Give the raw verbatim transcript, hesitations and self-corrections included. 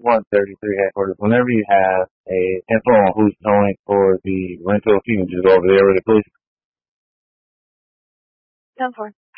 one thirty-three headquarters. Whenever you have a info on who's towing for the rental, you can just go over there really quick. ten four.